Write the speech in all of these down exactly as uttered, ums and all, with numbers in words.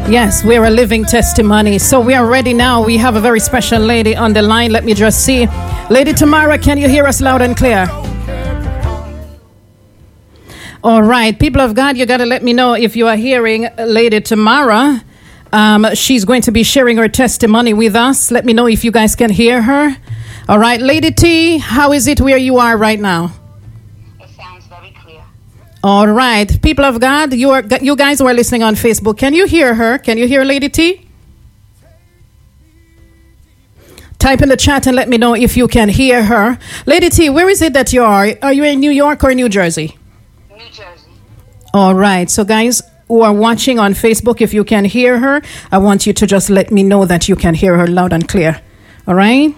Yes, we're a living testimony. So we are ready now. We have a very special lady on the line. Let me just see. Lady Tamara, can you hear us loud and clear? All right. People of God, you got to let me know if you are hearing Lady Tamara. Um, she's going to be sharing her testimony with us. Let me know if you guys can hear her. All right. Lady T, how is it where you are right now? All right, people of God, you are you guys who are listening on Facebook, can you hear her? Can you hear Lady T? Type in the chat and let me know if you can hear her. Lady T, where is it that you are? Are you in New York or New Jersey? New Jersey. All right, so guys who are watching on Facebook, if you can hear her, I want you to just let me know that you can hear her loud and clear. All right?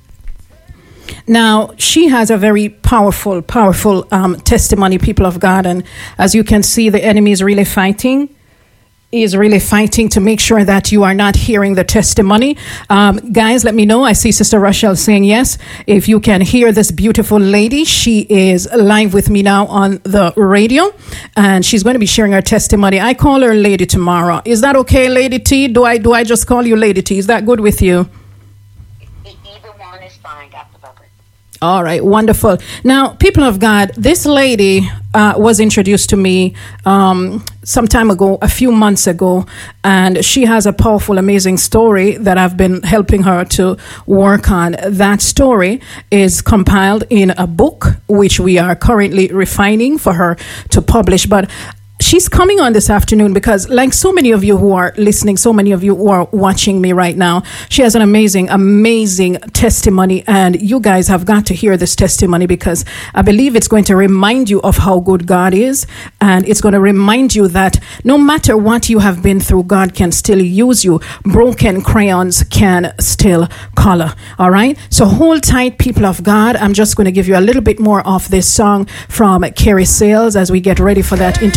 Now, she has a very powerful, powerful um, testimony, people of God. And as you can see, the enemy is really fighting. He is really fighting to make sure that you are not hearing the testimony. Um, guys, let me know. I see Sister Rochelle saying yes. If you can hear this beautiful lady, she is live with me now on the radio. And she's going to be sharing her testimony. I call her Lady Tamara. Is that okay, Lady T? Do I, do I just call you Lady T? Is that good with you? All right, wonderful. Now, people of God, this lady uh, was introduced to me um, some time ago, a few months ago, and she has a powerful, amazing story that I've been helping her to work on. That story is compiled in a book, which we are currently refining for her to publish. But she's coming on this afternoon because, like so many of you who are listening, so many of you who are watching me right now, she has an amazing, amazing testimony. And you guys have got to hear this testimony because I believe it's going to remind you of how good God is. And it's going to remind you that no matter what you have been through, God can still use you. Broken crayons can still color. All right. So hold tight, people of God. I'm just going to give you a little bit more of this song from Carrie Sales as we get ready for that interview.